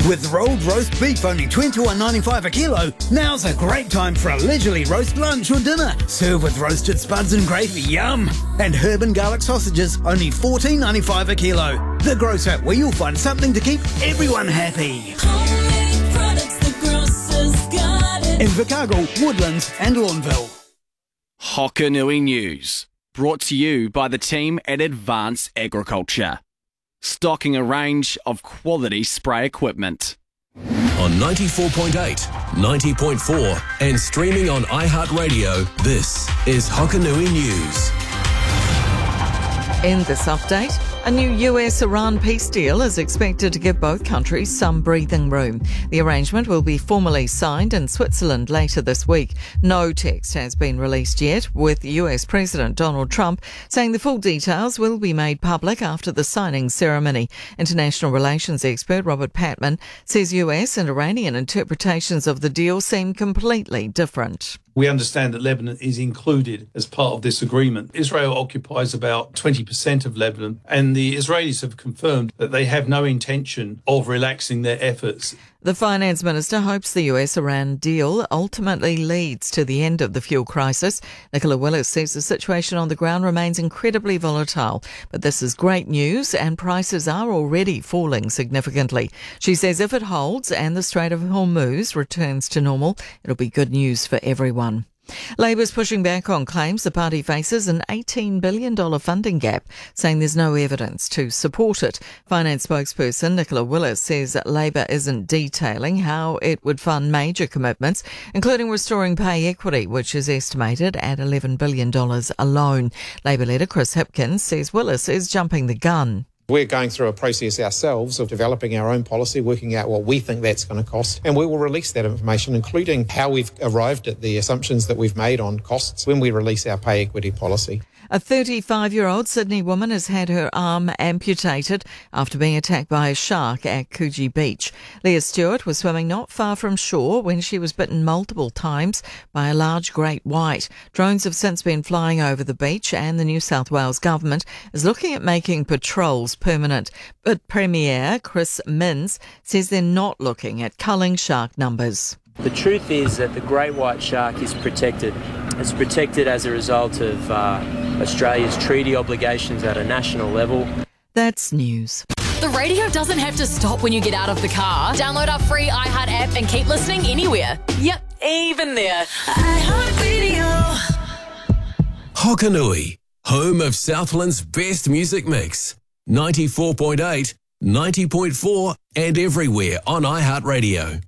With rolled roast beef only $21.95 a kilo, now's a great time for a leisurely roast lunch or dinner. Serve with roasted spuds and gravy, yum! And herb and garlic sausages, only $14.95 a kilo. The Grocer, where you'll find something to keep everyone happy. Homemade products, the Grocer's got it. In Invercargill, Woodlands and Lawnville. Hokanui News, brought to you by the team at Advanced Agriculture. Stocking a range of quality spray equipment. On 94.8, 90.4 and streaming on iHeartRadio, this is Hokanui News. In this update, a new US-Iran peace deal is expected to give both countries some breathing room. The arrangement will be formally signed in Switzerland later this week. No text has been released yet, with US President Donald Trump saying the full details will be made public after the signing ceremony. International relations expert Robert Patman says US and Iranian interpretations of the deal seem completely different. We understand that Lebanon is included as part of this agreement. Israel occupies about 20% of Lebanon, and the Israelis have confirmed that they have no intention of relaxing their efforts. The finance minister hopes the US-Iran deal ultimately leads to the end of the fuel crisis. Nicola Willis says the situation on the ground remains incredibly volatile, but this is great news and prices are already falling significantly. She says if it holds and the Strait of Hormuz returns to normal, it'll be good news for everyone. Labor's pushing back on claims the party faces an $18 billion funding gap, saying there's no evidence to support it. Finance spokesperson Nicola Willis says that Labor isn't detailing how it would fund major commitments, including restoring pay equity, which is estimated at $11 billion alone. Labor leader Chris Hipkins says Willis is jumping the gun. We're going through a process ourselves of developing our own policy, working out what we think that's going to cost, and we will release that information, including how we've arrived at the assumptions that we've made on costs when we release our pay equity policy. A 35-year-old Sydney woman has had her arm amputated after being attacked by a shark at Coogee Beach. Leah Stewart was swimming not far from shore when she was bitten multiple times by a large great white. Drones have since been flying over the beach, and the New South Wales government is looking at making patrols permanent. But Premier Chris Minns says they're not looking at culling shark numbers. The truth is that the great white shark is protected. It's protected as a result of Australia's treaty obligations at a national level. That's news. The radio doesn't have to stop when you get out of the car. Download our free iHeart app and keep listening anywhere. Yep, even there. iHeartRadio. Hokanui, home of Southland's best music mix. 94.8, 90.4 and everywhere on iHeartRadio.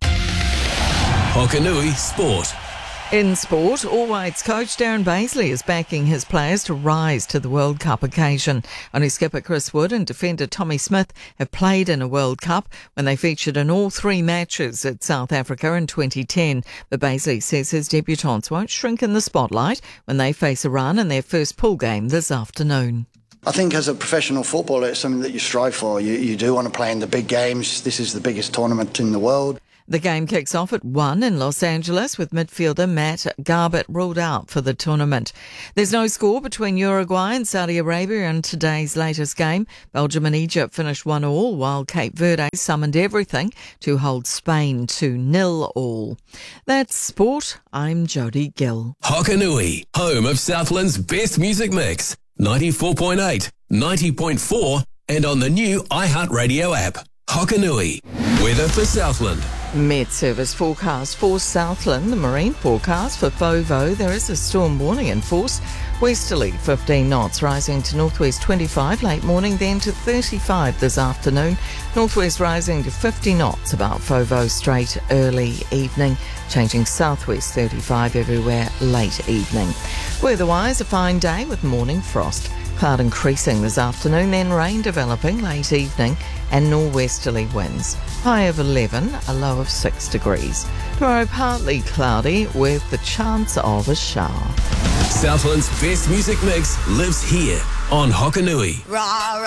Hokanui Sport. In sport, All Whites coach Darren Bazley is backing his players to rise to the World Cup occasion. Only skipper Chris Wood and defender Tommy Smith have played in a World Cup when they featured in all three matches at South Africa in 2010. But Bazley says his debutants won't shrink in the spotlight when they face Iran in their first pool game this afternoon. I think as a professional footballer, it's something that you strive for. You do want to play in the big games. This is the biggest tournament in the world. The game kicks off at 1 in Los Angeles with midfielder Matt Garbutt ruled out for the tournament. There's no score between Uruguay and Saudi Arabia in today's latest game. Belgium and Egypt finished 1-1, while Cape Verde summoned everything to hold Spain to 0-0. That's sport. I'm Jodie Gill. Hokanui, home of Southland's best music mix. 94.8, 90.4 and on the new iHeartRadio app. Hokanui, weather for Southland. Met Service forecast for Southland. The marine forecast for Fovo. There is a storm warning in force. Westerly 15 knots, rising to northwest 25 late morning, then to 35 this afternoon. Northwest rising to 50 knots about Fovo Strait early evening, changing southwest 35 everywhere late evening. Weather-wise, a fine day with morning frost. Cloud increasing this afternoon, then rain developing late evening and norwesterly winds. High of 11, a low of 6 degrees. Tomorrow partly cloudy with the chance of a shower. Southland's best music mix lives here on Hokanui.